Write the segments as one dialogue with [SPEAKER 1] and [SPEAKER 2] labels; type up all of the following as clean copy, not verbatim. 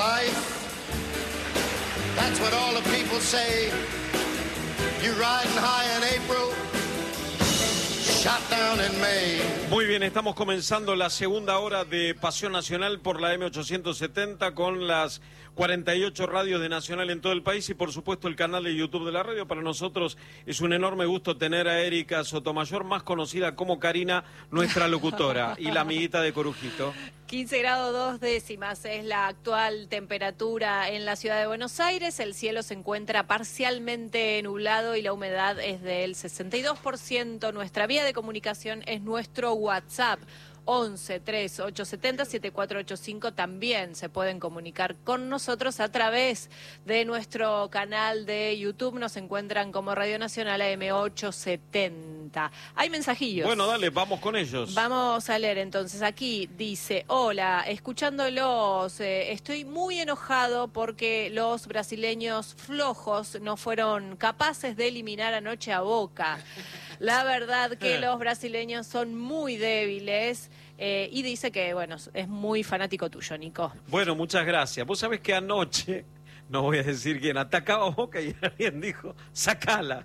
[SPEAKER 1] life. That's what all the people say. You riding high in April, shot down in May.
[SPEAKER 2] Muy bien, estamos comenzando la segunda hora de Pasión Nacional por la M870 con las 48 radios de Nacional en todo el país y por supuesto el canal de YouTube de la radio. Para nosotros es un enorme gusto tener a Erika Sotomayor, más conocida como Karina, nuestra locutora y la amiguita de Corujito.
[SPEAKER 3] 15 grados 2 décimas es la actual temperatura en la ciudad de Buenos Aires. El cielo se encuentra parcialmente nublado y la humedad es del 62%. Nuestra vía de comunicación es nuestro WhatsApp. 11 3 870 7485. También se pueden comunicar con nosotros a través de nuestro canal de YouTube. Nos encuentran como Radio Nacional AM870. Hay mensajillos.
[SPEAKER 2] Bueno, dale, vamos con ellos.
[SPEAKER 3] Vamos a leer entonces. Aquí dice: hola, escuchándolos, estoy muy enojado porque los brasileños flojos no fueron capaces de eliminar anoche a Boca. La verdad que los brasileños son muy débiles. Y dice que, bueno, es muy fanático tuyo, Nico.
[SPEAKER 2] Bueno, muchas gracias. Vos sabés que anoche, no voy a decir quién, atacaba a Boca y alguien dijo, sacala.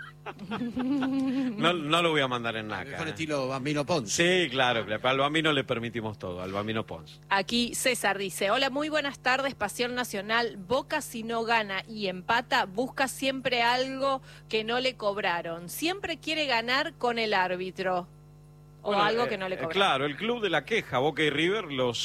[SPEAKER 2] No lo voy a mandar en Naca.
[SPEAKER 4] Mejor estilo Bambino Ponce.
[SPEAKER 2] Sí, claro, al Bambino le permitimos todo, al Bambino Ponce.
[SPEAKER 3] Aquí César dice: hola, muy buenas tardes, Pasión Nacional. Boca, si no gana y empata, busca siempre algo que no le cobraron. Siempre quiere ganar con el árbitro. O bueno, algo que no le cobraron.
[SPEAKER 2] Claro, el club de la queja, Boca y River,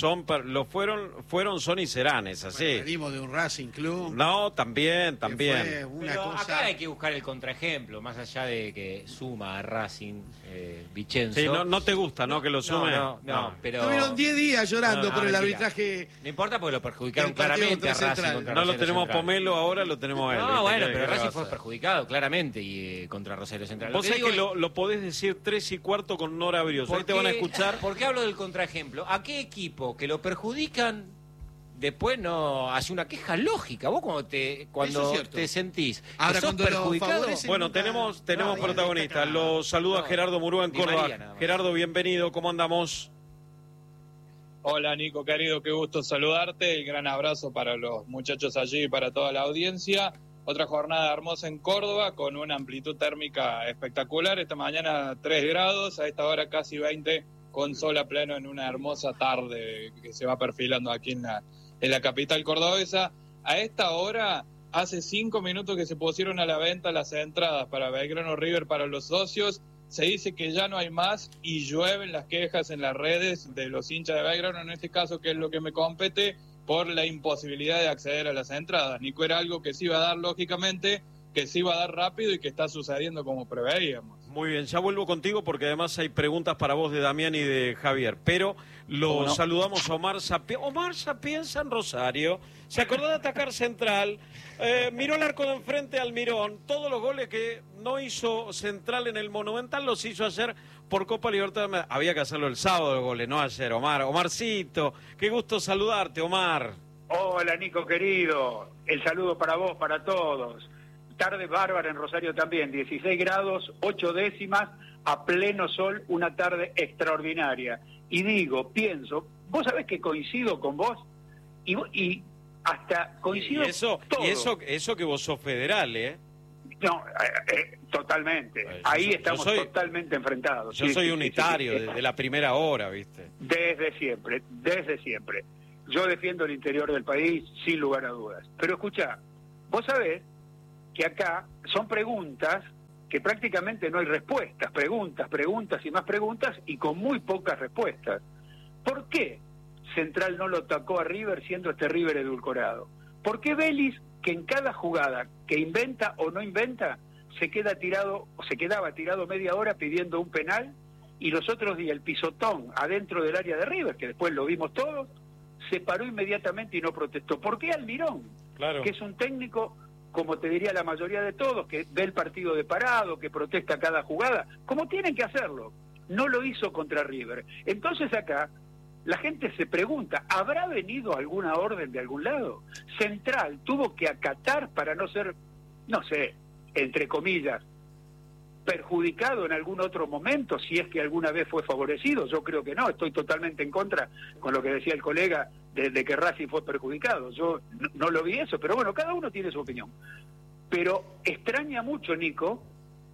[SPEAKER 2] fueron, son y serán, es así.
[SPEAKER 4] Bueno, venimos de un Racing Club.
[SPEAKER 2] No, también.
[SPEAKER 5] Pero acá hay que buscar el contraejemplo, más allá de que suma a Racing, Vicenzo.
[SPEAKER 2] Sí, no te gusta, ¿no? Que lo sume.
[SPEAKER 5] No, pero...
[SPEAKER 4] Estuvieron 10 días llorando por el arbitraje.
[SPEAKER 5] No importa porque lo perjudicaron claramente a Racing.
[SPEAKER 2] No lo tenemos Pomelo ahora, lo tenemos a él.
[SPEAKER 5] No, bueno, pero Racing fue perjudicado claramente y contra Rosario Central.
[SPEAKER 2] Vos sabés que lo podés decir 3 y cuarto con Nora Brioso. Ahí te van a escuchar.
[SPEAKER 5] ¿Por qué hablo del contraejemplo? ¿A qué equipo que lo perjudican después no hace una queja lógica? Vos cuando te sentís
[SPEAKER 4] ahora,
[SPEAKER 5] que sos perjudicado...
[SPEAKER 2] Bueno, tenemos protagonistas. Los saluda Gerardo Murúa en Córdoba. Gerardo, bienvenido. ¿Cómo andamos?
[SPEAKER 6] Hola, Nico, querido. Qué gusto saludarte. El gran abrazo para los muchachos allí y para toda la audiencia. Otra jornada hermosa en Córdoba con una amplitud térmica espectacular. Esta mañana 3 grados, a esta hora casi 20, con sol a pleno en una hermosa tarde que se va perfilando aquí en la capital cordobesa. A esta hora, hace 5 minutos que se pusieron a la venta las entradas para Belgrano River para los socios. Se dice que ya no hay más y llueven las quejas en las redes de los hinchas de Belgrano, en este caso, que es lo que me compete, por la imposibilidad de acceder a las entradas. Nico, era algo que se iba a dar lógicamente, que se iba a dar rápido y que está sucediendo como preveíamos.
[SPEAKER 2] Muy bien, ya vuelvo contigo porque además hay preguntas para vos de Damián y de Javier, pero saludamos a Omar Sapienza. Omar Sapienza en Rosario, se acordó de atacar Central, miró el arco de enfrente al Mirón, todos los goles que no hizo Central en el Monumental los hizo ayer por Copa Libertadores. Había que hacerlo el sábado los goles, no ayer, Omar. Omarcito, qué gusto saludarte, Omar.
[SPEAKER 7] Hola, Nico, querido. El saludo para vos, para todos. Tarde bárbara en Rosario también, 16 grados, 8 décimas, a pleno sol, una tarde extraordinaria. Y pienso, vos sabés que coincido con vos y hasta coincido todo.
[SPEAKER 2] Y eso que vos sos federal, ¿eh?
[SPEAKER 7] No, totalmente. Ahí estamos totalmente enfrentados.
[SPEAKER 2] Yo soy unitario desde la primera hora, ¿viste?
[SPEAKER 7] Desde siempre. Yo defiendo el interior del país sin lugar a dudas. Pero escuchá, vos sabés que acá son preguntas que prácticamente no hay respuestas, preguntas y más preguntas y con muy pocas respuestas. ¿Por qué Central no lo atacó a River siendo este River edulcorado? ¿Por qué Vélez, que en cada jugada que inventa o no inventa, se quedaba tirado media hora pidiendo un penal, y los otros días el pisotón adentro del área de River, que después lo vimos todos, se paró inmediatamente y no protestó? ¿Por qué Almirón? Claro. Que es un técnico, como te diría la mayoría de todos, que ve el partido de parado, que protesta cada jugada, como tienen que hacerlo. No lo hizo contra River. Entonces acá la gente se pregunta, ¿habrá venido alguna orden de algún lado? Central tuvo que acatar para no ser, no sé, entre comillas, perjudicado en algún otro momento, si es que alguna vez fue favorecido? Yo creo que no, estoy totalmente en contra con lo que decía el colega de que Racing fue perjudicado. Yo no lo vi eso, pero bueno, cada uno tiene su opinión. Pero extraña mucho, Nico,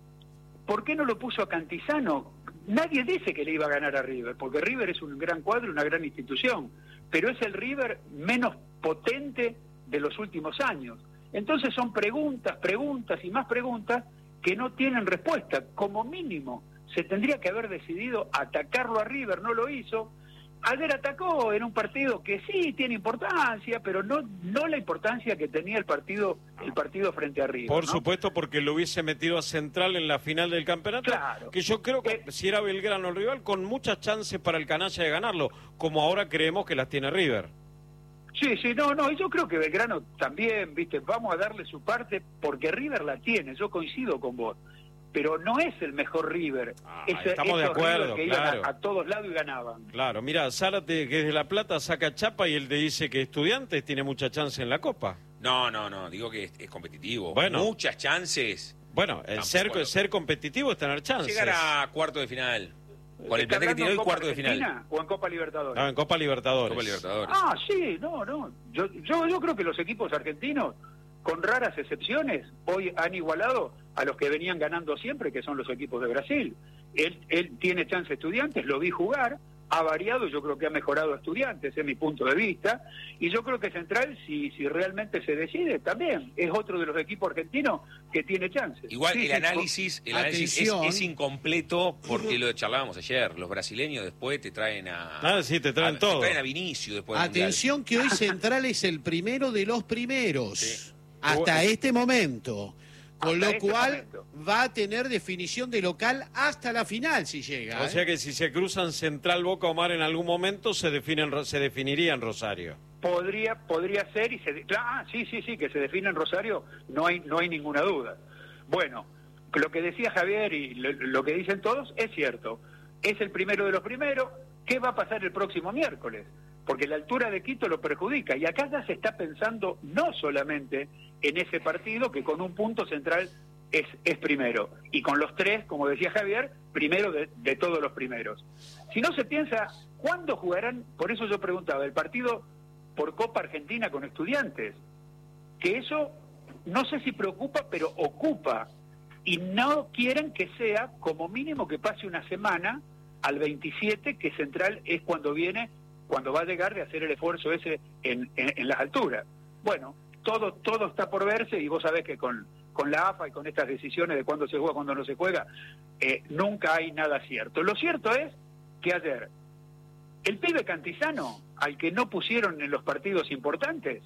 [SPEAKER 7] ¿por qué no lo puso a Cantizano? Nadie dice que le iba a ganar a River, porque River es un gran cuadro, una gran institución, pero es el River menos potente de los últimos años. Entonces son preguntas y más preguntas que no tienen respuesta. Como mínimo se tendría que haber decidido atacarlo a River, no lo hizo. Ayer atacó en un partido que sí tiene importancia, pero no la importancia que tenía el partido frente a River.
[SPEAKER 2] Por
[SPEAKER 7] ¿no?
[SPEAKER 2] supuesto, porque lo hubiese metido a Central en la final del campeonato,
[SPEAKER 7] claro,
[SPEAKER 2] que yo creo que si era Belgrano el rival, con muchas chances para el canalla de ganarlo, como ahora creemos que las tiene River.
[SPEAKER 7] Sí, no, y yo creo que Belgrano también, viste, vamos a darle su parte, porque River la tiene, yo coincido con vos, pero no es el mejor River.
[SPEAKER 2] Estamos de acuerdo,
[SPEAKER 7] que
[SPEAKER 2] claro.
[SPEAKER 7] iban a todos lados y ganaban.
[SPEAKER 2] Claro, mira, Zárate, que es de La Plata, saca chapa y él te dice que Estudiantes tiene mucha chance en la Copa.
[SPEAKER 8] No, digo que es competitivo.
[SPEAKER 2] Bueno.
[SPEAKER 8] Muchas chances.
[SPEAKER 2] Bueno, el ser competitivo es tener chances.
[SPEAKER 8] Llegar a cuarto de final. Con el plantel que tiene hoy, cuarto de final.
[SPEAKER 7] ¿O en Copa Libertadores?
[SPEAKER 2] No, en Copa Libertadores.
[SPEAKER 7] Ah, sí, no. Yo creo que los equipos argentinos, con raras excepciones, hoy han igualado a los que venían ganando siempre, que son los equipos de Brasil. Él tiene chance Estudiantes, lo vi jugar, ha variado, yo creo que ha mejorado Estudiantes, es mi punto de vista, y yo creo que Central, si realmente se decide, también es otro de los equipos argentinos que tiene chances.
[SPEAKER 8] Igual el análisis es incompleto, porque lo charlábamos ayer, los brasileños después te traen
[SPEAKER 2] te traen todo.
[SPEAKER 8] Te traen a Vinicius después del
[SPEAKER 4] Atención
[SPEAKER 8] Mundial.
[SPEAKER 4] que hoy Central es el primero de los primeros,
[SPEAKER 8] sí.
[SPEAKER 4] hasta este momento. Con lo cual
[SPEAKER 7] momento
[SPEAKER 4] va a tener definición de local hasta la final si llega.
[SPEAKER 2] O sea que si se cruzan Central Boca o Mar en algún momento se definiría en Rosario.
[SPEAKER 7] Podría ser y sí, que se define en Rosario, no hay ninguna duda. Bueno, lo que decía Javier y lo que dicen todos es cierto. Es el primero de los primeros. ¿Qué va a pasar el próximo miércoles? Porque la altura de Quito lo perjudica. Y acá ya se está pensando no solamente en ese partido, que con un punto Central es primero. Y con los tres, como decía Javier, primero de todos los primeros. Si no se piensa, ¿cuándo jugarán? Por eso yo preguntaba, el partido por Copa Argentina con Estudiantes. Que eso, no sé si preocupa, pero ocupa. Y no quieren que sea, como mínimo, que pase una semana al 27, que Central es cuando va a llegar de hacer el esfuerzo ese en las alturas. Bueno, todo está por verse, y vos sabés que con la AFA y con estas decisiones de cuándo se juega, cuándo no se juega, nunca hay nada cierto. Lo cierto es que ayer el pibe Cantizano, al que no pusieron en los partidos importantes,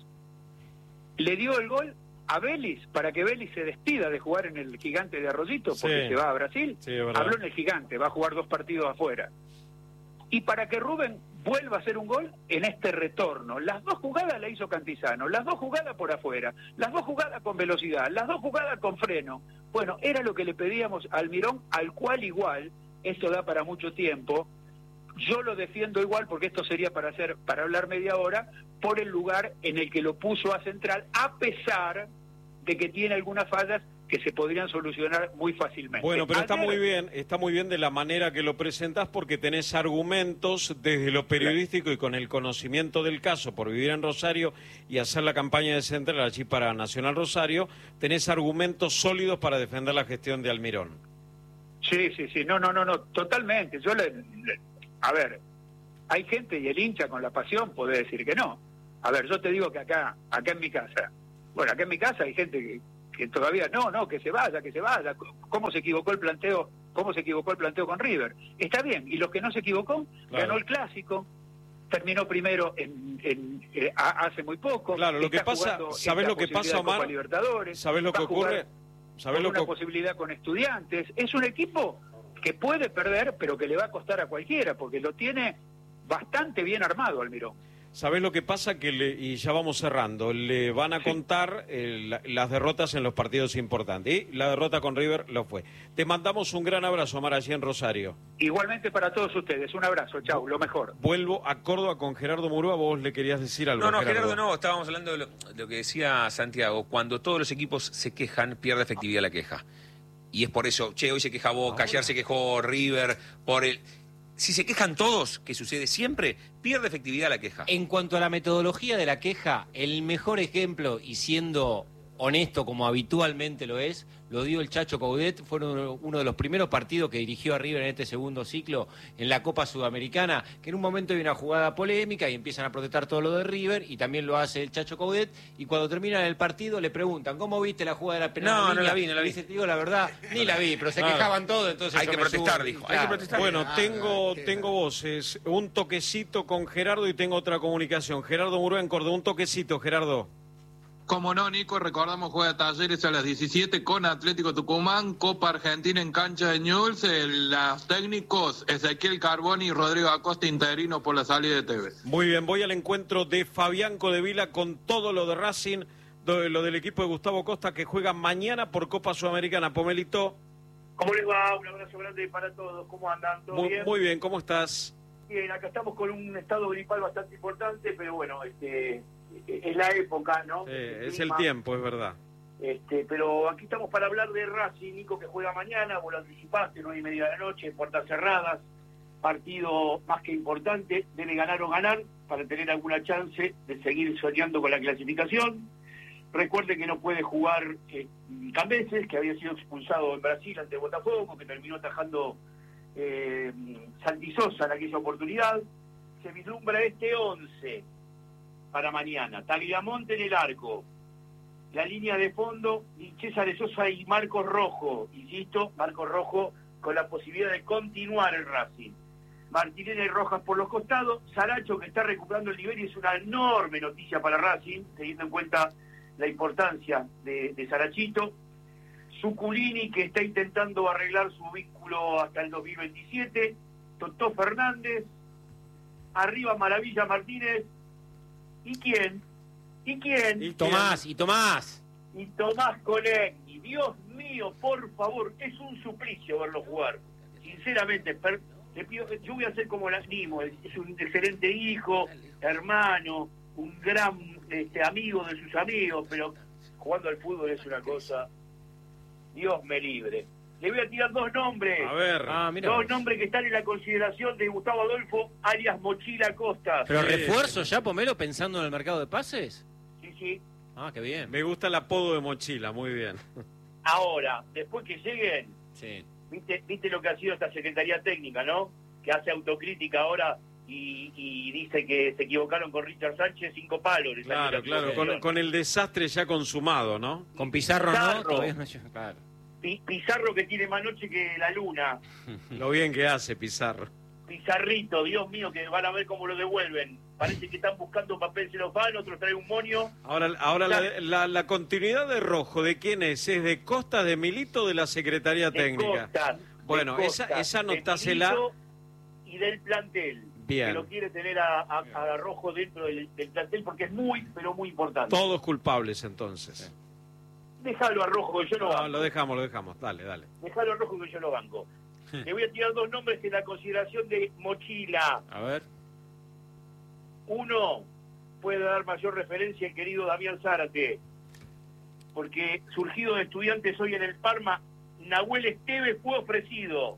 [SPEAKER 7] le dio el gol a Vélez para que Vélez se despida de jugar en el Gigante de Arroyito, porque se va a Brasil.
[SPEAKER 2] Sí,
[SPEAKER 7] habló en el Gigante, va a jugar 2 partidos afuera. Y para que Rubén vuelva a hacer un gol en este retorno. Las 2 jugadas la hizo Cantizano, las 2 jugadas por afuera, las 2 jugadas con velocidad, las 2 jugadas con freno. Bueno, era lo que le pedíamos a Almirón, al cual igual, esto da para mucho tiempo. Yo lo defiendo igual, porque esto sería para hablar media hora, por el lugar en el que lo puso a Central, a pesar de que tiene algunas fallas que se podrían solucionar muy fácilmente.
[SPEAKER 2] Bueno, pero está muy bien de la manera que lo presentás, porque tenés argumentos desde lo periodístico y con el conocimiento del caso por vivir en Rosario y hacer la campaña de Central allí para Nacional Rosario, tenés argumentos sólidos para defender la gestión de Almirón.
[SPEAKER 7] Sí, no, totalmente. A ver, hay gente, y el hincha con la pasión puede decir que no. A ver, yo te digo que acá en mi casa, hay gente que todavía que se vaya. ¿Cómo se equivocó el planteo con River? Está bien, y los que no se equivocó,
[SPEAKER 2] claro,
[SPEAKER 7] ganó el clásico, terminó primero hace muy poco.
[SPEAKER 2] Claro, lo que pasa, ¿sabés lo que pasa, Omar? ¿Sabés lo que ocurre? ¿Sabés
[SPEAKER 7] una posibilidad con Estudiantes? Es un equipo que puede perder, pero que le va a costar a cualquiera, porque lo tiene bastante bien armado Almirón.
[SPEAKER 2] ¿Sabés lo que pasa? Y ya vamos cerrando, le van a contar las derrotas en los partidos importantes. Y la derrota con River lo fue. Te mandamos un gran abrazo, Omar, allí en Rosario.
[SPEAKER 7] Igualmente para todos ustedes, un abrazo, chau, lo mejor.
[SPEAKER 2] Vuelvo a Córdoba con Gerardo Murúa, vos le querías decir algo.
[SPEAKER 8] No, Gerardo, no, estábamos hablando de lo que decía Santiago, cuando todos los equipos se quejan, pierde efectividad la queja. Y es por eso, hoy se queja Boca, ayer se quejó River, Si se quejan todos, que sucede siempre, pierde efectividad la queja.
[SPEAKER 5] En cuanto a la metodología de la queja, el mejor ejemplo, y siendo honesto como habitualmente lo es, lo dio el Chacho Coudet. Fue uno de los primeros partidos que dirigió a River en este segundo ciclo en la Copa Sudamericana, que en un momento hay una jugada polémica y empiezan a protestar todo lo de River, y también lo hace el Chacho Coudet, y cuando termina el partido le preguntan, ¿cómo viste la jugada de la penal?
[SPEAKER 8] No la vi.
[SPEAKER 5] Y dice, te digo la verdad, ni la vi, pero se quejaban todos, entonces
[SPEAKER 8] hay que protestar, dijo.
[SPEAKER 5] Claro.
[SPEAKER 8] Hay que protestar.
[SPEAKER 2] Bueno, tengo voces, un toquecito con Gerardo y tengo otra comunicación. Gerardo Murúa en Córdoba, un toquecito, Gerardo.
[SPEAKER 6] Como no, Nico, recordamos juega Talleres a las 17 con Atlético Tucumán, Copa Argentina en cancha de Newell's, los técnicos Ezequiel Carboni y Rodrigo Acosta interino por la salida de Tevez.
[SPEAKER 2] Muy bien, voy al encuentro de Fabián Codevila con todo lo de Racing, lo del equipo de Gustavo Costa que juega mañana por Copa Sudamericana. Pomelito.
[SPEAKER 9] ¿Cómo les va? Un abrazo grande para todos. ¿Cómo andan? ¿Todo bien?
[SPEAKER 2] Muy bien, ¿cómo estás?
[SPEAKER 9] Bien, acá estamos con un estado gripal bastante importante, pero bueno, es la época, ¿no?
[SPEAKER 2] Es el tiempo, es verdad.
[SPEAKER 9] Pero aquí estamos para hablar de Racing, Nico, que juega mañana. Vos lo anticipaste, 9:30 de la noche, puertas cerradas. Partido más que importante, debe ganar o ganar para tener alguna chance de seguir soñando con la clasificación. Recuerde que no puede jugar Cambeses, que había sido expulsado en Brasil ante Botafogo, que terminó atajando Santi Sosa en aquella oportunidad. Se vislumbra 11 para mañana. Tagliamonte en el arco. La línea de fondo, César de Sosa y Marcos Rojo. Insisto, Marcos Rojo con la posibilidad de continuar el Racing. Martinelli y Rojas por los costados. Saracho, que está recuperando el nivel, y es una enorme noticia para Racing, teniendo en cuenta la importancia de Sarachito. Zuculini, que está intentando arreglar su vínculo hasta el 2027. Totó Fernández. Arriba Maravilla Martínez. ¿Y quién?
[SPEAKER 5] Y Tomás.
[SPEAKER 9] Y Tomás Colegni. Dios mío, por favor, es un suplicio verlo jugar. Sinceramente, te pido, yo voy a ser como el animo. Es un excelente hijo, hermano, un gran amigo de sus amigos, pero jugando al fútbol es una cosa. Dios me libre. Le voy a tirar dos nombres.
[SPEAKER 2] A ver.
[SPEAKER 9] Dos nombres que están en la consideración de Gustavo Adolfo, alias Mochila Costa.
[SPEAKER 5] ¿Pero refuerzo ya, Pomelo, pensando en el mercado de pases?
[SPEAKER 9] Sí.
[SPEAKER 5] Ah, qué bien.
[SPEAKER 2] Me gusta el apodo de Mochila, muy bien.
[SPEAKER 9] Ahora, después que lleguen,
[SPEAKER 5] sí.
[SPEAKER 9] ¿Viste lo que ha sido esta Secretaría Técnica, no? Que hace autocrítica ahora y dice que se equivocaron con Richard Sánchez 5 palos.
[SPEAKER 2] Claro, con el desastre ya consumado, ¿no?
[SPEAKER 5] Con Pizarro, ¿no? Todavía no, claro.
[SPEAKER 9] Pizarro, que tiene más noche que la luna.
[SPEAKER 2] Lo bien que hace Pizarro.
[SPEAKER 9] Pizarrito, Dios mío, que van a ver cómo lo devuelven. Parece que están buscando papel celofán, otro trae un moño.
[SPEAKER 2] Ahora la continuidad de Rojo, ¿de quién es? ¿Es de Costas, de Milito, de la Secretaría Técnica? Bueno, esa anotásela.
[SPEAKER 9] Y del plantel.
[SPEAKER 2] Bien.
[SPEAKER 9] Que lo quiere tener a Rojo dentro del plantel porque es muy, pero muy importante.
[SPEAKER 2] Todos culpables, entonces.
[SPEAKER 9] Déjalo a Rojo, que yo lo banco.
[SPEAKER 2] Lo dejamos. Dale.
[SPEAKER 9] Déjalo a Rojo, que yo lo banco. Le voy a tirar dos nombres en la consideración de Mochila.
[SPEAKER 5] A ver.
[SPEAKER 9] Uno, puede dar mayor referencia el querido Damián Zárate, porque surgido de Estudiantes hoy en el Parma, Nahuel Esteves fue ofrecido.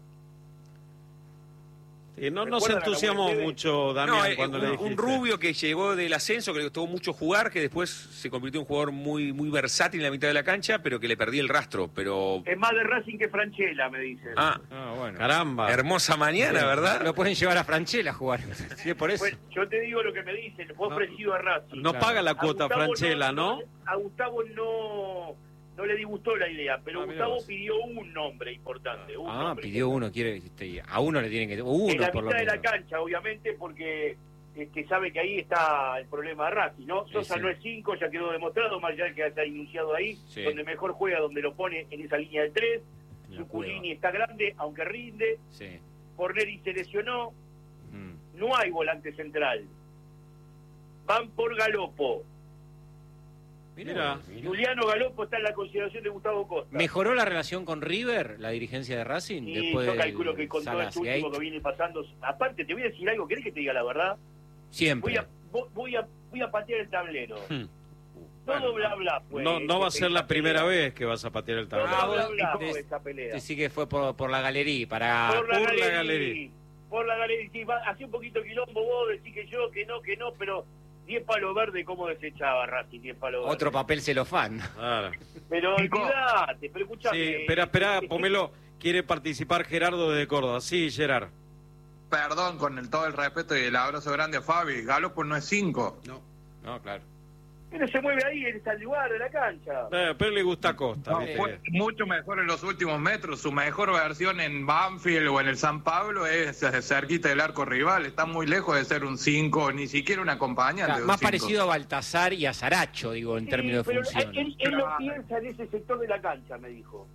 [SPEAKER 2] No se entusiasmó mucho, Damián, cuando le dijiste.
[SPEAKER 8] Un rubio que llegó del ascenso, que le costó mucho jugar, que después se convirtió en un jugador muy versátil en la mitad de la cancha, pero que le perdí el rastro. Pero
[SPEAKER 9] es más de Racing que Franchella, me dicen.
[SPEAKER 2] Bueno. Caramba.
[SPEAKER 8] Hermosa mañana, sí, ¿verdad?
[SPEAKER 5] Lo pueden llevar a Franchella a jugar. Sí, por eso.
[SPEAKER 9] Pues, yo te digo lo que me dicen, fue ofrecido a Racing.
[SPEAKER 2] No paga la cuota Franchella, ¿no?
[SPEAKER 9] A Gustavo no le disgustó la idea, pero Gustavo pidió un nombre importante.
[SPEAKER 5] Pidió uno, a uno le tienen que... Uno,
[SPEAKER 9] en la
[SPEAKER 5] por
[SPEAKER 9] mitad
[SPEAKER 5] lo
[SPEAKER 9] de la cancha, obviamente, porque sabe que ahí está el problema de Racing, ¿no? Sosa no es 5, ya quedó demostrado, más allá de que está anunciado ahí, donde mejor juega, donde lo pone en esa línea de 3. Zuculini está grande, aunque rinde.
[SPEAKER 5] Sí.
[SPEAKER 9] Forneri se lesionó. No hay volante central. Van por Galopo.
[SPEAKER 2] Mira.
[SPEAKER 9] Juliano Galopo está en la consideración de Gustavo Costa.
[SPEAKER 5] ¿Mejoró la relación con River, la dirigencia de Racing?
[SPEAKER 9] Sí, yo calculo que con todo esto último que viene pasando... Aparte, te voy a decir algo, ¿querés que te diga la verdad?
[SPEAKER 5] Siempre.
[SPEAKER 9] Voy a patear el tablero. Todo bla bla fue.
[SPEAKER 2] No va a ser la primera vez que vas a patear el tablero.
[SPEAKER 9] Todo bla bla fue esa pelea.
[SPEAKER 5] Sí que fue por la galería, para...
[SPEAKER 9] Por la
[SPEAKER 2] galería.
[SPEAKER 9] galería. Por la galería. Sí, hacía un poquito quilombo vos, decís que no, pero 10 palos verdes, ¿cómo desechaba Racing 10 palos verdes?
[SPEAKER 5] Otro papel celofán.
[SPEAKER 2] Claro.
[SPEAKER 9] Pero olvidate, pero escuchame.
[SPEAKER 2] Sí, espera, Pomelo, quiere participar Gerardo desde Córdoba. Sí, Gerard.
[SPEAKER 10] Perdón, con todo el respeto y el abrazo grande a Fabi, Galo pues no es 5.
[SPEAKER 5] No, claro.
[SPEAKER 9] Pero se mueve ahí, está el lugar de la cancha.
[SPEAKER 2] Pero le gusta Costa.
[SPEAKER 10] No,
[SPEAKER 2] ¿viste?
[SPEAKER 10] fue mucho mejor en los últimos metros. Su mejor versión en Banfield o en el San Pablo es cerquita del arco rival. Está muy lejos de ser un 5, ni siquiera un acompañante.
[SPEAKER 5] Más
[SPEAKER 10] cinco.
[SPEAKER 5] parecido a Baltasar y a Saracho, digo, en términos de
[SPEAKER 9] pero
[SPEAKER 5] función.
[SPEAKER 9] Él lo piensa en ese sector de la cancha, me dijo.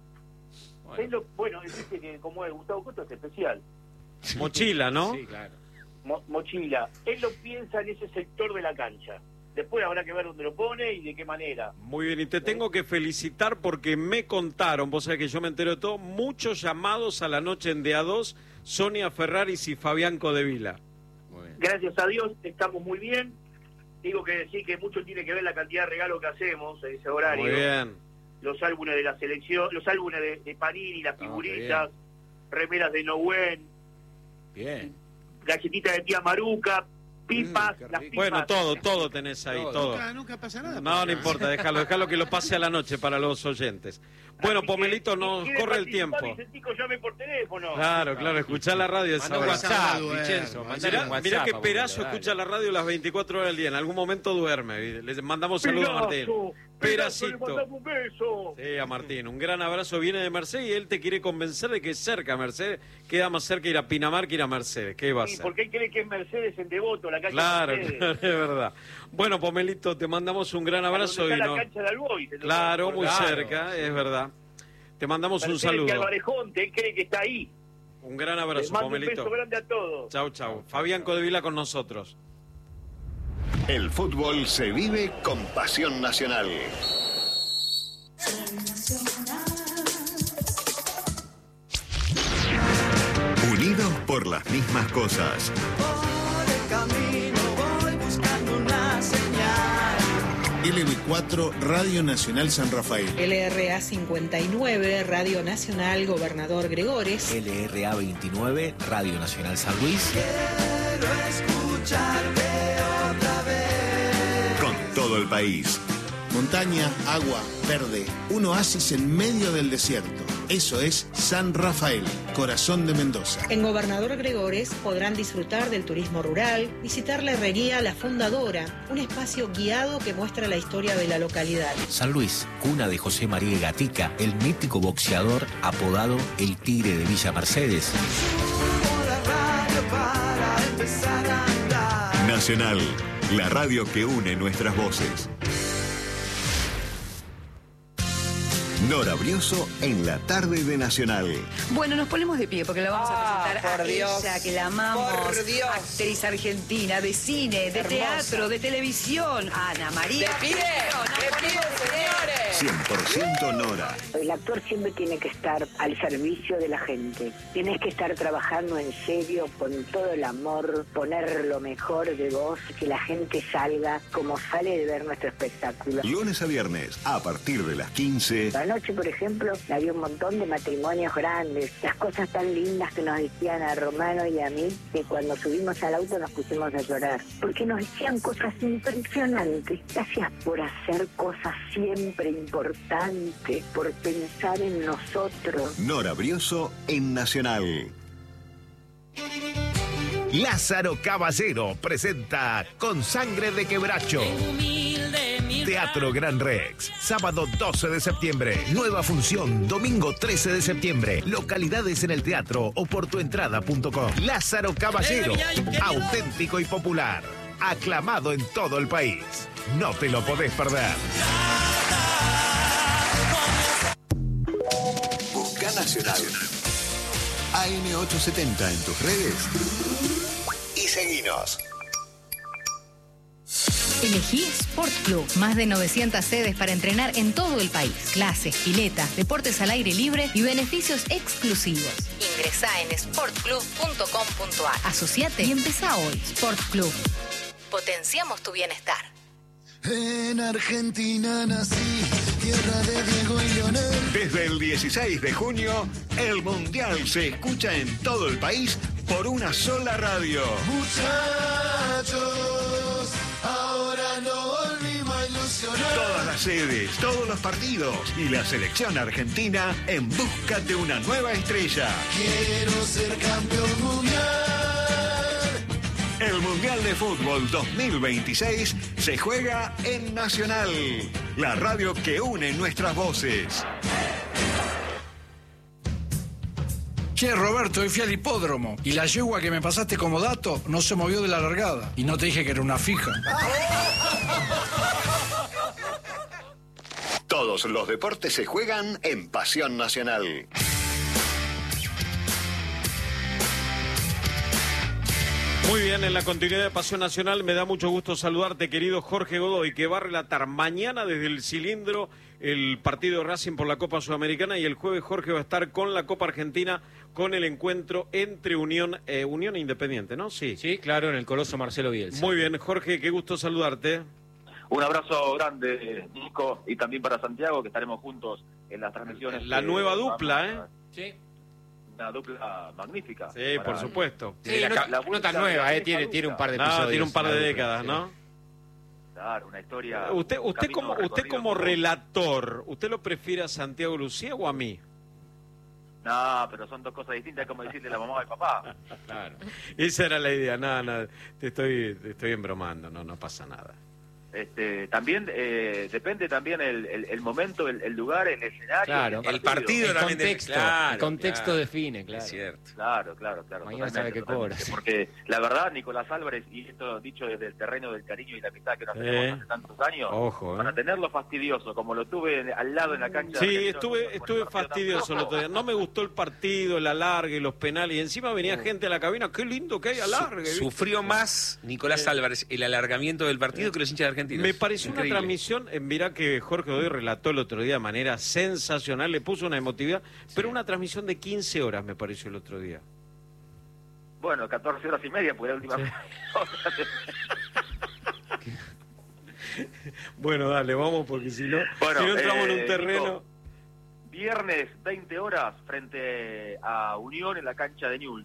[SPEAKER 9] Bueno, él dice que como es Gustavo Costa es especial.
[SPEAKER 2] Mochila, ¿no?
[SPEAKER 5] Sí, claro.
[SPEAKER 9] Mochila. Él lo piensa en ese sector de la cancha. Después habrá que ver dónde lo pone y de qué manera.
[SPEAKER 2] Muy bien, y te tengo que felicitar porque me contaron, vos sabés que yo me entero de todo, muchos llamados a la noche en DA2, Sonia Ferraris y Fabián Codevila.
[SPEAKER 5] Muy bien.
[SPEAKER 9] Gracias a Dios estamos muy bien. Digo que sí, que mucho tiene que ver la cantidad de regalos que hacemos en ese horario.
[SPEAKER 2] Muy bien.
[SPEAKER 9] Los álbumes de la selección, los álbumes de Panini, las figuritas, remeras de Nowen,
[SPEAKER 5] Bien.
[SPEAKER 9] galletitas de tía Maruca, pipas, las pipas.
[SPEAKER 2] Bueno, todo tenés ahí, todo.
[SPEAKER 4] Nunca pasa nada.
[SPEAKER 2] No importa, déjalo que lo pase a la noche para los oyentes. Bueno, Pomelito, nos corre el tiempo.
[SPEAKER 9] Vicentico, llame por teléfono.
[SPEAKER 2] Claro, escuchá la radio esa
[SPEAKER 5] Manda un
[SPEAKER 2] hora.
[SPEAKER 5] WhatsApp, Vincenzo.
[SPEAKER 2] Mirá que Perazo escucha la radio las 24 horas del día. En algún momento duerme. Le mandamos saludos a Martín. Peracito.
[SPEAKER 9] Le mandamos un beso.
[SPEAKER 2] Sí, a Martín. Un gran abrazo. Viene de Mercedes y él te quiere convencer de que es cerca Mercedes. Queda más cerca ir a Pinamar que ir a Mercedes. ¿Qué va a hacer?
[SPEAKER 9] Porque él cree que es Mercedes en Devoto, la calle
[SPEAKER 2] Claro,
[SPEAKER 9] Mercedes.
[SPEAKER 2] es verdad. Bueno, Pomelito, te mandamos un gran abrazo.
[SPEAKER 9] Está
[SPEAKER 2] y
[SPEAKER 9] la
[SPEAKER 2] no...
[SPEAKER 9] cancha de Alboy.
[SPEAKER 2] Claro, muy
[SPEAKER 5] Claro,
[SPEAKER 2] cerca, es verdad. Te mandamos un
[SPEAKER 9] Mercedes
[SPEAKER 2] saludo.
[SPEAKER 9] Alvarejonte, él cree que está ahí.
[SPEAKER 2] Un gran
[SPEAKER 9] Les
[SPEAKER 2] abrazo,
[SPEAKER 9] mando un
[SPEAKER 2] Pomelito.
[SPEAKER 9] beso grande a todos.
[SPEAKER 2] Chau. Fabián Codevila con nosotros.
[SPEAKER 11] El fútbol se vive con pasión nacional. Unidos por las mismas cosas.
[SPEAKER 12] Por el camino voy buscando una señal.
[SPEAKER 13] LB4 Radio Nacional San Rafael.
[SPEAKER 14] LRA 59 Radio Nacional Gobernador Gregores.
[SPEAKER 15] LRA 29 Radio Nacional San Luis.
[SPEAKER 12] Quiero escucharte otra vez.
[SPEAKER 11] Con todo el país.
[SPEAKER 13] Montaña, agua, verde, un oasis en medio del desierto. Eso es San Rafael, corazón de Mendoza.
[SPEAKER 14] En Gobernador Gregores podrán disfrutar del turismo rural, visitar la herrería La Fundadora, un espacio guiado que muestra la historia de la localidad.
[SPEAKER 15] San Luis, cuna de José María Gatica, el mítico boxeador apodado El Tigre de Villa Mercedes.
[SPEAKER 12] Subo la radio para empezar a andar.
[SPEAKER 11] Nacional, la radio que une nuestras voces. Nora Brioso en la tarde de Nacional.
[SPEAKER 16] Bueno, nos ponemos de pie porque la vamos a presentar
[SPEAKER 17] por
[SPEAKER 16] a
[SPEAKER 17] Dios.
[SPEAKER 16] ella, que la amamos.
[SPEAKER 17] Por Dios.
[SPEAKER 16] Actriz argentina, de cine, de
[SPEAKER 17] Hermosa.
[SPEAKER 16] teatro, de televisión. Ana María.
[SPEAKER 17] De pie, señores.
[SPEAKER 11] 100% Nora.
[SPEAKER 18] El actor siempre tiene que estar al servicio de la gente. Tienes que estar trabajando en serio, con todo el amor, poner lo mejor de vos, que la gente salga como sale de ver nuestro espectáculo.
[SPEAKER 11] Lunes a viernes, a partir de las 15.
[SPEAKER 18] Anoche, por ejemplo, había un montón de matrimonios grandes. Las cosas tan lindas que nos decían a Romano y a mí, que cuando subimos al auto nos pusimos a llorar. Porque nos decían cosas impresionantes. Gracias por hacer cosas siempre importantes, por pensar en nosotros.
[SPEAKER 11] Nora Brioso en Nacional.
[SPEAKER 19] Lázaro Caballero presenta Con Sangre de Quebracho. Teatro Gran Rex, sábado 12 de septiembre. Nueva función, domingo 13 de septiembre. Localidades en el teatro o por tuentrada.com. Lázaro Caballero, auténtico y popular. Aclamado en todo el país. No te lo podés perder.
[SPEAKER 11] Busca Nacional. AM870 en tus redes. Y seguinos.
[SPEAKER 20] Elegí Sport Club. Más de 900 sedes para entrenar en todo el país. Clases, piletas, deportes al aire libre y beneficios exclusivos. Ingresá en sportclub.com.ar. Asociate y empezá hoy. Sport Club. Potenciamos tu bienestar.
[SPEAKER 12] En Argentina nací, tierra de Diego y Leonel.
[SPEAKER 19] Desde el 16 de junio, el Mundial se escucha en todo el país por una sola radio.
[SPEAKER 12] Muchachos, ahora no volvimos a ilusionar.
[SPEAKER 19] Todas las sedes, todos los partidos y la selección argentina en busca de una nueva estrella.
[SPEAKER 12] Quiero ser campeón mundial.
[SPEAKER 19] El Mundial de Fútbol 2026 se juega en Nacional, la radio que une nuestras voces.
[SPEAKER 17] Che, Roberto, hoy fui al hipódromo y la yegua que me pasaste como dato no se movió de la largada. Y no te dije que era una fija.
[SPEAKER 11] Todos los deportes se juegan en Pasión Nacional.
[SPEAKER 2] Muy bien, en la continuidad de Pasión Nacional me da mucho gusto saludarte, querido Jorge Godoy, que va a relatar mañana desde el Cilindro el partido de Racing por la Copa Sudamericana, y el jueves Jorge va a estar con la Copa Argentina, con el encuentro entre Unión e Independiente, ¿no? Sí.
[SPEAKER 5] Sí, claro, en el Coloso Marcelo Bielsa.
[SPEAKER 2] Muy bien, Jorge, qué gusto saludarte.
[SPEAKER 21] Un abrazo grande, Nico, y también para Santiago, que estaremos juntos en las transmisiones.
[SPEAKER 2] La nueva dupla,
[SPEAKER 5] Sí.
[SPEAKER 21] Una dupla magnífica.
[SPEAKER 2] Sí, por supuesto.
[SPEAKER 5] Sí, no tan nueva, tiene un par de episodios.
[SPEAKER 2] Tiene un par de décadas, ¿no?
[SPEAKER 21] Claro, una historia.
[SPEAKER 2] Usted como relator, ¿usted lo prefiere a Santiago Lucía o a mí?
[SPEAKER 21] No, pero son dos cosas distintas, como decirle la mamá al papá.
[SPEAKER 2] Claro. Esa era la idea. Nada, te estoy embromando, no pasa nada.
[SPEAKER 21] También depende también el momento, el lugar, el escenario.
[SPEAKER 5] Claro,
[SPEAKER 21] el partido
[SPEAKER 5] el
[SPEAKER 21] también.
[SPEAKER 5] contexto, el contexto define, claro.
[SPEAKER 21] Es cierto. Claro.
[SPEAKER 5] Mañana sabe que cobra.
[SPEAKER 21] Porque la verdad, Nicolás Álvarez, y esto dicho desde el terreno del cariño y la amistad que nos tenemos hace tantos años, para tenerlo fastidioso, como lo tuve al lado en la cancha.
[SPEAKER 2] Sí, estuve fastidioso el otro día. No me gustó el partido, el alargue, los penales, y encima venía gente a la cabina. Qué lindo que hay alargue.
[SPEAKER 8] Sufrió más Nicolás Álvarez el alargamiento del partido que los hinchas de Argentina.
[SPEAKER 2] Me pareció una transmisión, mirá que Jorge Godoy relató el otro día de manera sensacional, le puso una emotividad, pero una transmisión de 15 horas me pareció el otro día.
[SPEAKER 21] Bueno, 14 horas y media, porque la última.
[SPEAKER 2] Bueno, dale, vamos, porque si no entramos en un terreno.
[SPEAKER 21] Nico, viernes, 20 horas, frente a Unión en la cancha de Newell's.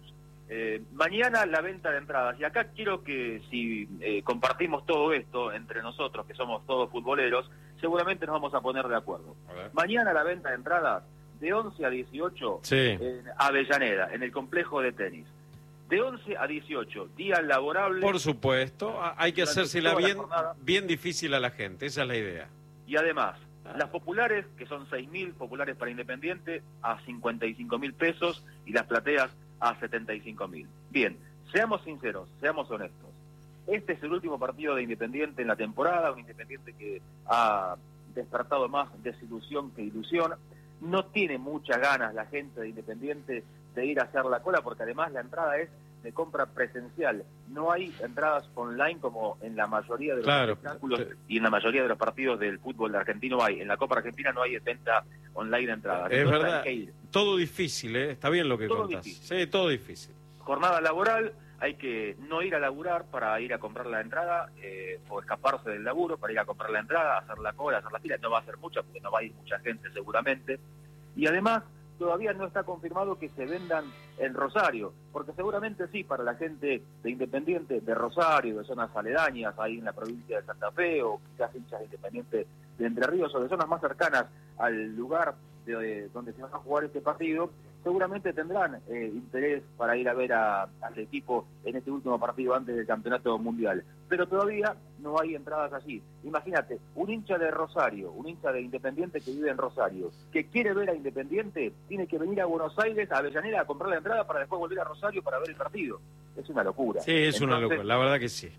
[SPEAKER 21] Mañana la venta de entradas, y acá quiero que si compartimos todo esto entre nosotros, que somos todos futboleros, seguramente nos vamos a poner de acuerdo. Mañana la venta de entradas de 11 a 18 en Avellaneda, en el complejo de tenis. De 11 a 18, día laborable.
[SPEAKER 2] Por supuesto, hay que hacérsela bien difícil a la gente, esa es la idea.
[SPEAKER 21] Y además, las populares, que son 6.000 populares para Independiente, a 55.000 pesos, y las plateas a 75.000. Bien, seamos sinceros, seamos honestos. Este es el último partido de Independiente en la temporada, un Independiente que ha despertado más desilusión que ilusión. No tiene muchas ganas la gente de Independiente de ir a hacer la cola, porque además la entrada es de compra presencial. No hay entradas online como en la mayoría de los espectáculos y en la mayoría de los partidos del fútbol argentino hay. En la Copa Argentina no hay venta online de entradas.
[SPEAKER 2] Es
[SPEAKER 21] entonces
[SPEAKER 2] verdad,
[SPEAKER 21] hay que ir.
[SPEAKER 2] Todo difícil, está bien lo que contás. Sí, todo difícil.
[SPEAKER 21] Jornada laboral, hay que no ir a laburar para ir a comprar la entrada, o escaparse del laburo para ir a comprar la entrada, hacer la cola, hacer la fila. No va a ser mucha, porque no va a ir mucha gente seguramente. Y además, todavía no está confirmado que se vendan en Rosario, porque seguramente sí, para la gente de Independiente, de Rosario, de zonas aledañas, ahí en la provincia de Santa Fe, o quizás hinchas de Independiente de Entre Ríos, o de zonas más cercanas al lugar donde se va a jugar este partido, seguramente tendrán interés para ir a ver al equipo en este último partido antes del Campeonato Mundial. Pero todavía no hay entradas allí. Imagínate, un hincha de Rosario, un hincha de Independiente que vive en Rosario, que quiere ver a Independiente, tiene que venir a Buenos Aires, a Avellaneda, a comprar la entrada para después volver a Rosario para ver el partido. Es una locura.
[SPEAKER 2] Sí, es una locura, la verdad que sí.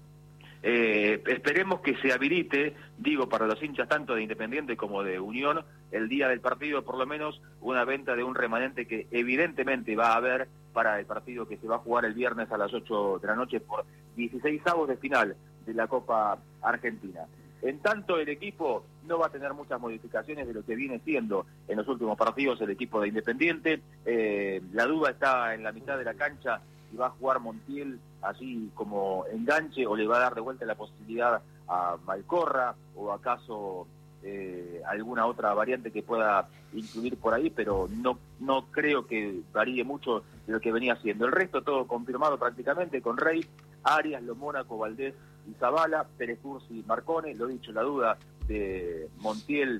[SPEAKER 21] Esperemos que se habilite, digo, para los hinchas tanto de Independiente como de Unión, el día del partido por lo menos una venta de un remanente que evidentemente va a haber para el partido que se va a jugar el viernes a las 8 de la noche por 16avos de final de la Copa Argentina. En tanto, el equipo no va a tener muchas modificaciones de lo que viene siendo en los últimos partidos el equipo de Independiente. La duda está en la mitad de la cancha, si va a jugar Montiel así como enganche o le va a dar de vuelta la posibilidad a Malcorra, o acaso alguna otra variante que pueda incluir por ahí, pero no creo que varíe mucho de lo que venía haciendo. El resto todo confirmado prácticamente con Rey, Arias, Lo Mónaco, Valdés y Zavala, Pérez Ursi, Marcone, lo dicho, la duda de Montiel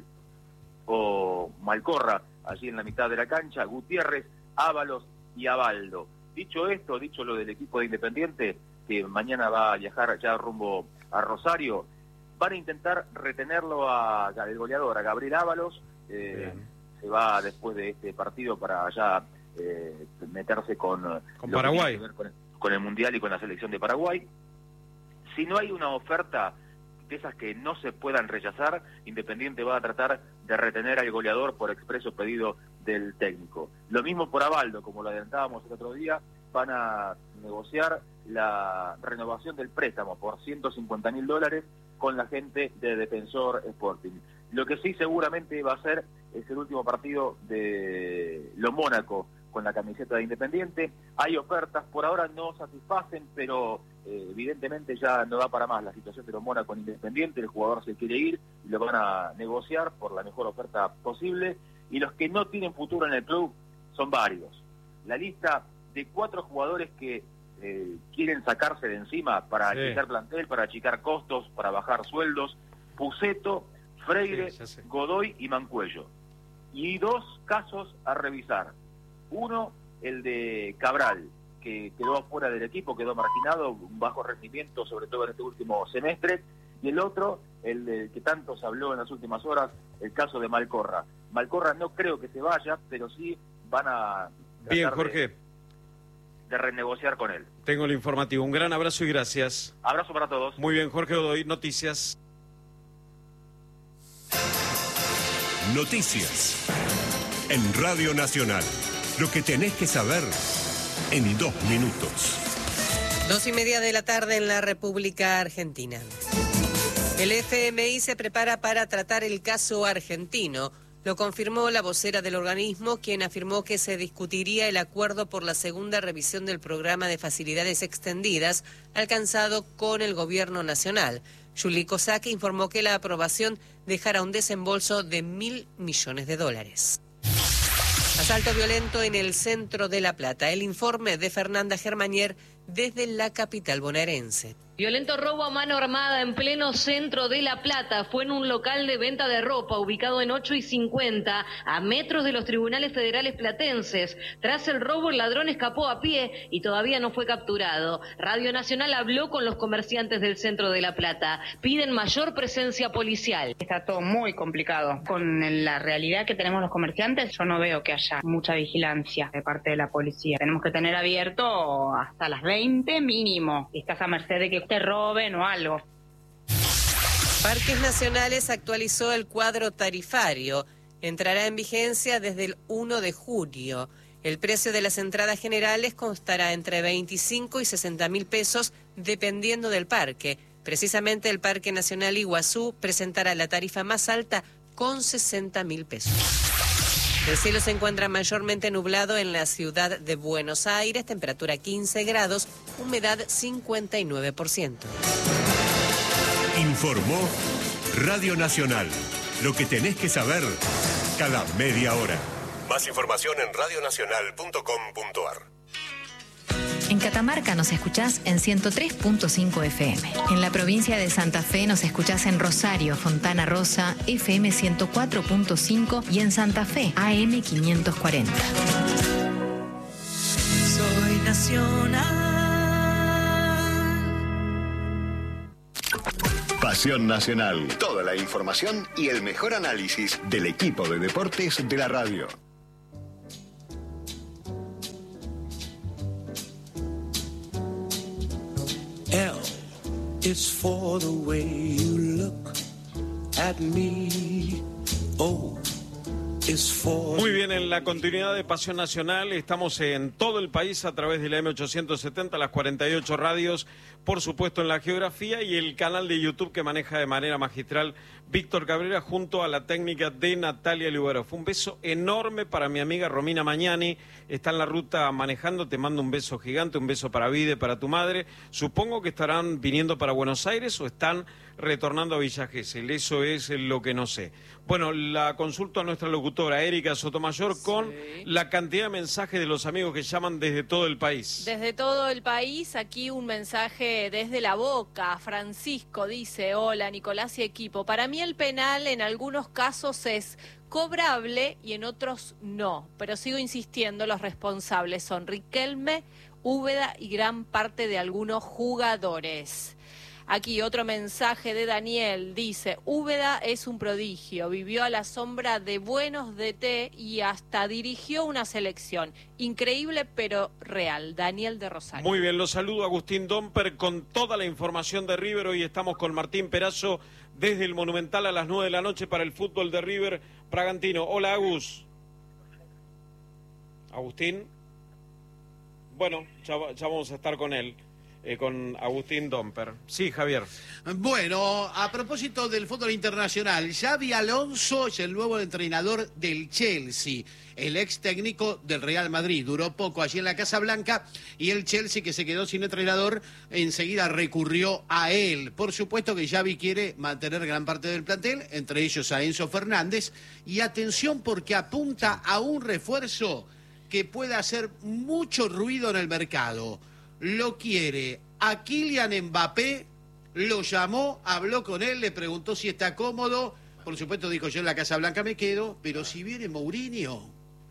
[SPEAKER 21] o Malcorra allí en la mitad de la cancha, Gutiérrez, Ábalos y Abaldo. Dicho esto, dicho lo del equipo de Independiente, que mañana va a viajar ya rumbo a Rosario, van a intentar retenerlo al goleador, a Gabriel Ábalos. Se va después de este partido para ya meterse con
[SPEAKER 2] Paraguay,
[SPEAKER 21] con el Mundial y con la selección de Paraguay. Si no hay una oferta de esas que no se puedan rechazar, Independiente va a tratar de retener al goleador por expreso pedido del técnico. Lo mismo por Abaldo, como lo adelantábamos el otro día, van a negociar la renovación del préstamo por $150.000 con la gente de Defensor Sporting. Lo que sí seguramente va a ser es el último partido de Lo Mónaco con la camiseta de Independiente. Hay ofertas, por ahora no satisfacen, pero evidentemente ya no da para más la situación de Lo Mónaco con Independiente. El jugador se quiere ir y lo van a negociar por la mejor oferta posible. Y los que no tienen futuro en el club son varios. La lista de 4 jugadores que quieren sacarse de encima para achicar plantel, para achicar costos, para bajar sueldos: Puceto, Freire, Godoy y Mancuello. Y 2 casos a revisar. Uno, el de Cabral, que quedó fuera del equipo, quedó marginado, un bajo rendimiento, sobre todo en este último semestre. Y el otro, el del que tanto se habló en las últimas horas, el caso de Malcorra. Malcorra no creo que se vaya, pero sí van a
[SPEAKER 2] bien, Jorge,
[SPEAKER 21] de renegociar con él.
[SPEAKER 2] Tengo el informativo. Un gran abrazo y gracias.
[SPEAKER 21] Abrazo para todos.
[SPEAKER 2] Muy bien, Jorge Godoy, noticias.
[SPEAKER 1] Noticias en Radio Nacional. Lo que tenés que saber en 2 minutos.
[SPEAKER 22] 2:30 de la tarde en la República Argentina. El FMI se prepara para tratar el caso argentino. Lo confirmó la vocera del organismo, quien afirmó que se discutiría el acuerdo por la segunda revisión del programa de facilidades extendidas alcanzado con el gobierno nacional. Juli Kozak informó que la aprobación dejará un desembolso de $1.000 millones. Asalto violento en el centro de La Plata. El informe de Fernanda Germanier desde la capital bonaerense.
[SPEAKER 23] Violento robo a mano armada en pleno centro de La Plata. Fue en un local de venta de ropa ubicado en 8 y 50, a metros de los tribunales federales platenses. Tras el robo, el ladrón escapó a pie y todavía no fue capturado. Radio Nacional habló con los comerciantes del centro de La Plata. Piden mayor presencia policial.
[SPEAKER 24] Está todo muy complicado. Con la realidad que tenemos los comerciantes, yo no veo que haya mucha vigilancia de parte de la policía. Tenemos que tener abierto hasta las 20 mínimo. Estás a merced de que te roben o algo.
[SPEAKER 22] Parques Nacionales actualizó el cuadro tarifario. Entrará en vigencia desde el 1 de julio. El precio de las entradas generales constará entre 25 y 60.000 pesos dependiendo del parque. Precisamente el Parque Nacional Iguazú presentará la tarifa más alta con 60.000 pesos. El cielo se encuentra mayormente nublado en la ciudad de Buenos Aires, temperatura 15 grados, humedad 59%.
[SPEAKER 1] Informó Radio Nacional. Lo que tenés que saber cada media hora. Más información en radionacional.com.ar.
[SPEAKER 20] En Catamarca nos escuchás en 103.5 FM. En la provincia de Santa Fe nos escuchás en Rosario, Fontana Rosa, FM 104.5 y en Santa Fe, AM 540.
[SPEAKER 12] Soy nacional.
[SPEAKER 11] Pasión Nacional. Toda la información y el mejor análisis del equipo de deportes de la radio.
[SPEAKER 12] L is for the way you look at me. O is for...
[SPEAKER 2] Muy bien, en la continuidad de Pasión Nacional estamos en todo el país a través de la M870, las 48 radios, por supuesto en la geografía y el canal de YouTube que maneja de manera magistral Víctor Cabrera junto a la técnica de Natalia Lugaro. Un beso enorme para mi amiga Romina Mañani, está en la ruta manejando, te mando un beso gigante, un beso para Vide, para tu madre. Supongo que estarán viniendo para Buenos Aires o están retornando a Villa Gesell. Eso es lo que no sé. Bueno, la consulto a nuestra locutora, Erika Sotomayor, con la cantidad de mensajes de los amigos que llaman desde todo el país.
[SPEAKER 3] Desde todo el país, aquí un mensaje desde La Boca. Francisco dice: hola Nicolás y equipo, para mí el penal en algunos casos es cobrable y en otros no, pero sigo insistiendo, los responsables son Riquelme, Úbeda y gran parte de algunos jugadores. Aquí otro mensaje de Daniel, dice: Úbeda es un prodigio, vivió a la sombra de buenos DT y hasta dirigió una selección. Increíble pero real. Daniel de Rosario.
[SPEAKER 2] Muy bien, los saludo Agustín Domper con toda la información de River. Hoy estamos con Martín Perazo desde el Monumental a las 9 de la noche para el fútbol de River Bragantino. Hola, Agus. Agustín. Bueno, ya vamos a estar con él. Con Agustín Domper. Sí, Javier.
[SPEAKER 4] Bueno, a propósito del fútbol internacional, Xabi Alonso es el nuevo entrenador del Chelsea, el ex técnico del Real Madrid. Duró poco allí en la Casa Blanca y el Chelsea, que se quedó sin entrenador, enseguida recurrió a él. Por supuesto que Xavi quiere mantener gran parte del plantel, entre ellos a Enzo Fernández. Y atención, porque apunta a un refuerzo que pueda hacer mucho ruido en el mercado. Lo quiere a Kylian Mbappé, lo llamó, habló con él, le preguntó si está cómodo. Por supuesto dijo: yo en la Casa Blanca me quedo, pero si viene Mourinho,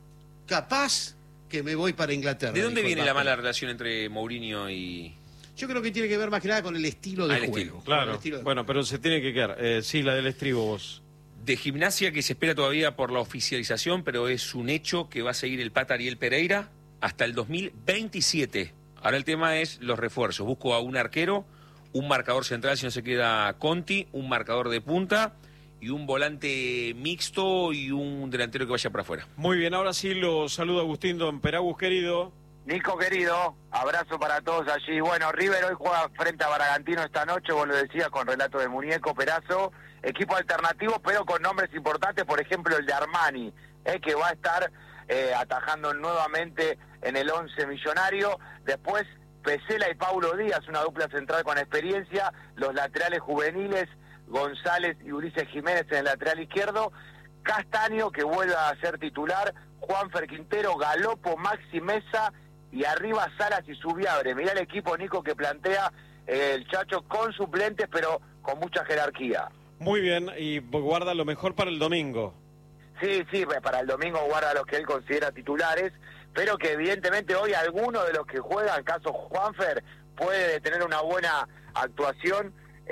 [SPEAKER 4] capaz que me voy para Inglaterra.
[SPEAKER 8] ¿De dónde viene
[SPEAKER 4] Mbappé.
[SPEAKER 8] la mala relación entre Mourinho y...?
[SPEAKER 4] Yo creo que tiene que ver más que nada con el estilo de juego.
[SPEAKER 8] Estilo.
[SPEAKER 2] Claro, bueno, pero se tiene que quedar. Sí, la del estribo vos.
[SPEAKER 8] De Gimnasia, que se espera todavía por la oficialización, pero es un hecho que va a seguir el Pata Ariel Pereira hasta el 2027. Ahora el tema es los refuerzos. Busco a un arquero, un marcador central si no se queda Conti, un marcador de punta y un volante mixto y un delantero que vaya para afuera.
[SPEAKER 2] Muy bien, ahora sí lo saludo Agustín Domper. Agus, querido.
[SPEAKER 6] Nico, querido, abrazo para todos allí. Bueno, River hoy juega frente a Bragantino esta noche, vos lo decías, con relato de Muñeco, Perazo. Equipo alternativo, pero con nombres importantes, por ejemplo el de Armani, que va a estar atajando nuevamente en el 11 millonario. Después Pesela y Paulo Díaz, una dupla central con experiencia. Los laterales juveniles, González y Ulises Jiménez en el lateral izquierdo. Castaño, que vuelva a ser titular. Juanfer Quintero, Galopo, Maxi Mesa y arriba Salas y Subiabre. Mirá el equipo, Nico, que plantea el Chacho con suplentes, pero con mucha jerarquía.
[SPEAKER 2] Muy bien, y guarda lo mejor para el domingo.
[SPEAKER 6] Sí, para el domingo guarda a los que él considera titulares, pero que evidentemente hoy alguno de los que juegan, caso Juanfer, puede tener una buena actuación,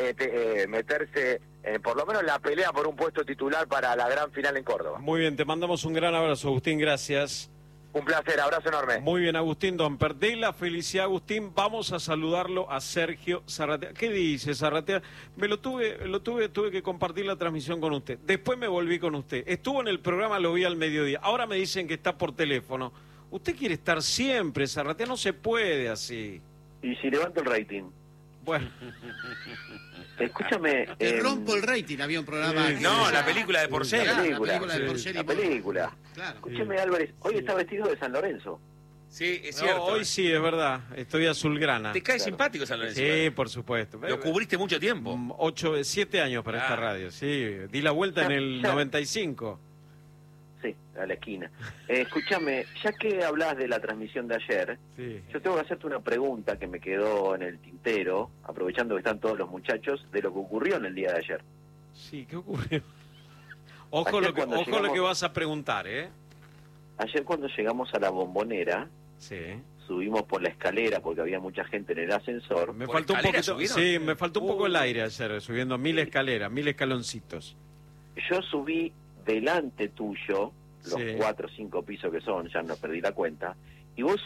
[SPEAKER 6] meterse por lo menos en la pelea por un puesto titular para la gran final en Córdoba.
[SPEAKER 2] Muy bien, te mandamos un gran abrazo, Agustín, gracias.
[SPEAKER 6] Un placer, abrazo enorme.
[SPEAKER 2] Muy bien, Agustín Domper. De la felicidad, Agustín, vamos a saludarlo a Sergio Zarratea. ¿Qué dice Zarratea? Tuve que compartir la transmisión con usted. Después me volví con usted. Estuvo en el programa, lo vi al mediodía. Ahora me dicen que está por teléfono. Usted quiere estar siempre, Zarratea, no se puede así.
[SPEAKER 21] ¿Y si levanto el rating?
[SPEAKER 2] Bueno.
[SPEAKER 21] Escúchame.
[SPEAKER 4] Te rompo el rating, había un programa.
[SPEAKER 8] No, la película de Porcel.
[SPEAKER 21] La película
[SPEAKER 4] de Porcel.
[SPEAKER 21] La película.
[SPEAKER 4] Claro.
[SPEAKER 21] Escúchame, Álvarez, hoy está vestido de San Lorenzo.
[SPEAKER 8] Sí, es cierto.
[SPEAKER 2] No, hoy sí, es verdad. Estoy azulgrana.
[SPEAKER 8] ¿Te cae simpático San Lorenzo?
[SPEAKER 2] Sí, por supuesto.
[SPEAKER 8] Lo cubriste mucho tiempo.
[SPEAKER 2] 7 años para esta radio, sí. Di la vuelta en el 95.
[SPEAKER 21] Sí, a la esquina. Escúchame, ya que hablas de la transmisión de ayer, yo tengo que hacerte una pregunta que me quedó en el tintero, aprovechando que están todos los muchachos, de lo que ocurrió en el día de ayer.
[SPEAKER 2] Sí, ¿qué ocurrió? Ojo lo que vas a preguntar, ¿eh?
[SPEAKER 21] Ayer cuando llegamos a la Bombonera, subimos por la escalera porque había mucha gente en el ascensor.
[SPEAKER 2] Me faltó un poquito, me faltó un poco el aire ayer, subiendo 1000 escaleras, 1000 escaloncitos.
[SPEAKER 21] Yo subí delante tuyo, los 4 o 5 pisos que son, ya no perdí la cuenta, y vos